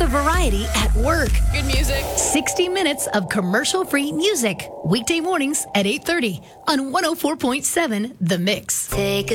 of variety at work. Good music. 60 minutes of commercial-free music. Weekday mornings at 8:30 on 104.7 The Mix. Take a